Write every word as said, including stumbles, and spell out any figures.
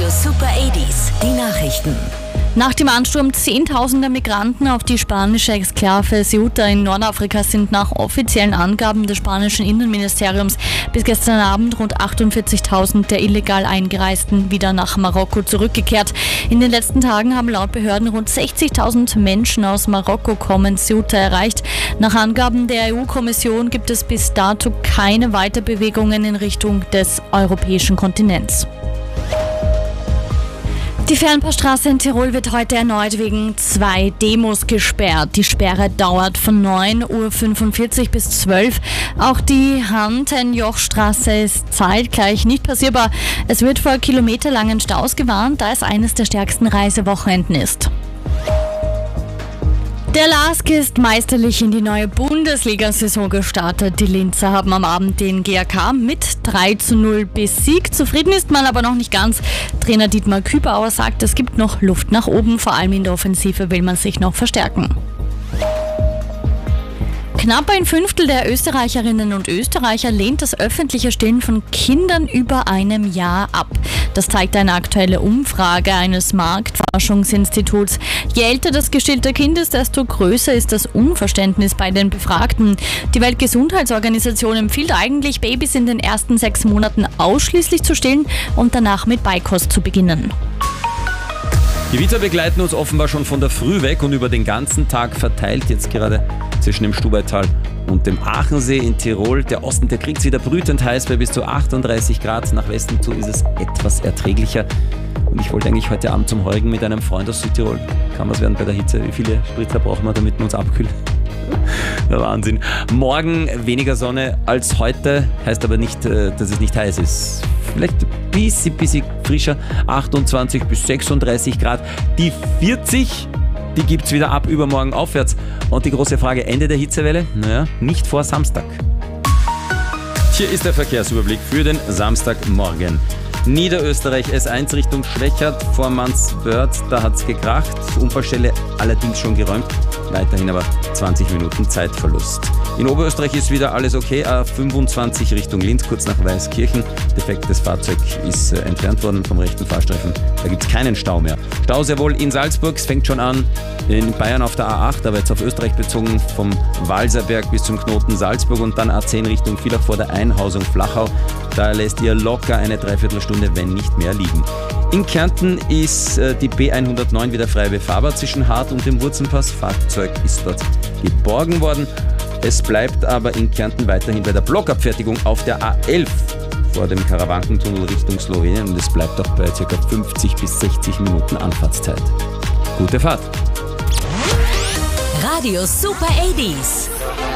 Radio Super achtziger, die Nachrichten. Nach dem Ansturm zehntausender Migranten auf die spanische Exklave Ceuta in Nordafrika sind nach offiziellen Angaben des spanischen Innenministeriums bis gestern Abend rund achtundvierzigtausend der illegal Eingereisten wieder nach Marokko zurückgekehrt. In den letzten Tagen haben laut Behörden rund sechzigtausend Menschen aus Marokko kommen Ceuta erreicht. Nach Angaben der E U-Kommission gibt es bis dato keine Weiterbewegungen in Richtung des europäischen Kontinents. Die Fernpassstraße in Tirol wird heute erneut wegen zwei Demos gesperrt. Die Sperre dauert von neun Uhr fünfundvierzig bis zwölf. Auch die Hantenjochstraße ist zeitgleich nicht passierbar. Es wird vor kilometerlangen Staus gewarnt, da es eines der stärksten Reisewochenenden ist. Der L A S K ist meisterlich in die neue Bundesliga-Saison gestartet. Die Linzer haben am Abend den G A K mit drei zu null besiegt. Zufrieden ist man aber noch nicht ganz. Trainer Dietmar Kübauer sagt, es gibt noch Luft nach oben. Vor allem in der Offensive will man sich noch verstärken. Knapp ein Fünftel der Österreicherinnen und Österreicher lehnt das öffentliche Stillen von Kindern über einem Jahr ab. Das zeigt eine aktuelle Umfrage eines Marktforschungsinstituts. Je älter das gestillte Kind ist, desto größer ist das Unverständnis bei den Befragten. Die Weltgesundheitsorganisation empfiehlt eigentlich, Babys in den ersten sechs Monaten ausschließlich zu stillen und danach mit Beikost zu beginnen. Gewitter begleiten uns offenbar schon von der Früh weg und über den ganzen Tag verteilt, jetzt gerade zwischen dem Stubaital und dem Aachensee in Tirol. Der Osten, der kriegt es wieder brütend heiß bei bis zu achtunddreißig Grad. Nach Westen zu ist es etwas erträglicher. Und ich wollte eigentlich heute Abend zum Heurigen mit einem Freund aus Südtirol. Kann was werden bei der Hitze? Wie viele Spritzer brauchen wir, damit wir uns abkühlen? Der Wahnsinn. Morgen weniger Sonne als heute, heißt aber nicht, dass es nicht heiß ist. Vielleicht ein bisschen, bisschen frischer, achtundzwanzig bis sechsunddreißig Grad. Die vierzig, die gibt es wieder ab übermorgen aufwärts. Und die große Frage, Ende der Hitzewelle? Naja, nicht vor Samstag. Hier ist der Verkehrsüberblick für den Samstagmorgen. Niederösterreich S eins Richtung Schwächert vor Manswörth, da hat es gekracht. Unfallstelle allerdings schon geräumt. Weiterhin aber zwanzig Minuten Zeitverlust. In Oberösterreich ist wieder alles okay. A fünfundzwanzig Richtung Linz, kurz nach Weißkirchen. Defektes Fahrzeug ist äh, entfernt worden vom rechten Fahrstreifen. Da gibt es keinen Stau mehr. Stau sehr wohl in Salzburg. Es fängt schon an in Bayern auf der A acht, aber jetzt auf Österreich bezogen vom Walserberg bis zum Knoten Salzburg und dann A zehn Richtung Villach vor der Einhausung Flachau. Da lässt ihr locker eine Dreiviertelstunde, wenn nicht mehr, liegen. In Kärnten ist äh, die B hundertneun wieder frei befahrbar zwischen Hart und dem Wurzenpass. Fahrzeug ist dort geborgen worden. Es bleibt aber in Kärnten weiterhin bei der Blockabfertigung auf der A elf vor dem Karawankentunnel Richtung Slowenien und es bleibt auch bei ca. fünfzig bis sechzig Minuten Anfahrtszeit. Gute Fahrt! Radio Super achtziger.